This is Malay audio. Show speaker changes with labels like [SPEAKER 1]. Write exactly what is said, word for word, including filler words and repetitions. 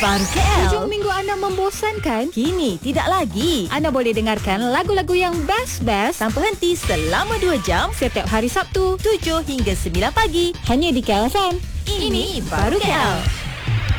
[SPEAKER 1] Baru K L.
[SPEAKER 2] Hujung minggu anda membosankan?
[SPEAKER 1] Kini tidak lagi.
[SPEAKER 2] Anda boleh dengarkan lagu-lagu yang best-best
[SPEAKER 1] Tanpa henti selama dua jam
[SPEAKER 2] setiap hari Sabtu
[SPEAKER 1] tujuh hingga sembilan pagi.
[SPEAKER 2] hanya di K L F M.
[SPEAKER 1] Ini Baru K L.